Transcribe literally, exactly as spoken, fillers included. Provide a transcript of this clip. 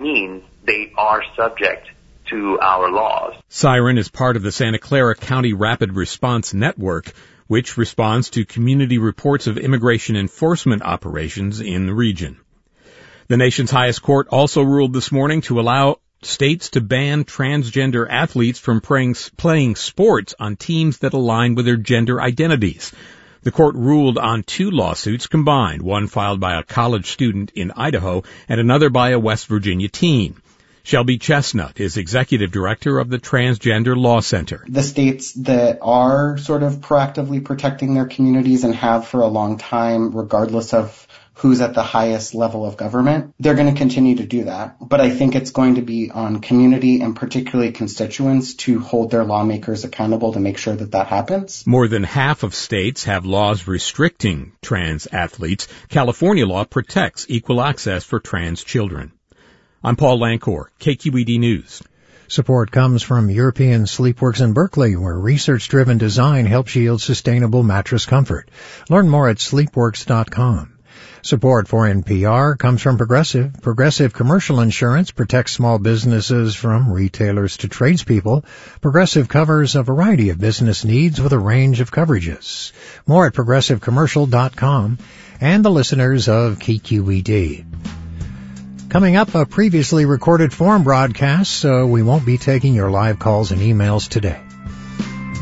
means they are subject to our laws. Siren is part of the Santa Clara County Rapid Response Network, which responds to community reports of immigration enforcement operations in the region. The nation's highest court also ruled this morning to allow states to ban transgender athletes from playing, playing sports on teams that align with their gender identities. The court ruled on two lawsuits combined, one filed by a college student in Idaho and another by a West Virginia teen. Shelby Chestnut is executive director of the Transgender Law Center. The states that are sort of proactively protecting their communities and have for a long time, regardless of who's at the highest level of government, they're going to continue to do that. But I think it's going to be on community and particularly constituents to hold their lawmakers accountable to make sure that that happens. More than half of states have laws restricting trans athletes. California law protects equal access for trans children. I'm Paul Lancor, K Q E D News. Support comes from European Sleepworks in Berkeley, where research-driven design helps yield sustainable mattress comfort. Learn more at sleepworks dot com. Support for N P R comes from Progressive. Progressive Commercial Insurance protects small businesses from retailers to tradespeople. Progressive covers a variety of business needs with a range of coverages. More at progressive commercial dot com and the listeners of K Q E D. Coming up, a previously recorded forum broadcast, so we won't be taking your live calls and emails today.